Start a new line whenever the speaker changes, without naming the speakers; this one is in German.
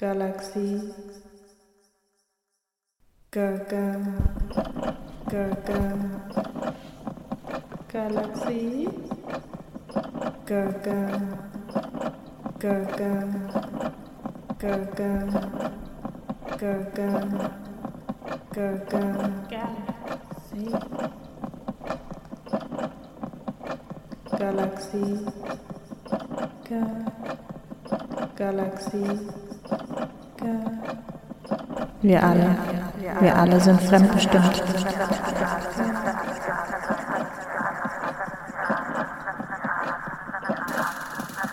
Galaxie, Gaga, Gaga, Galaxie, Gaga, Gaga, Gaga, Gaga, Gaga, Galaxie, Galaxie,
Wir alle sind fremdbestimmt.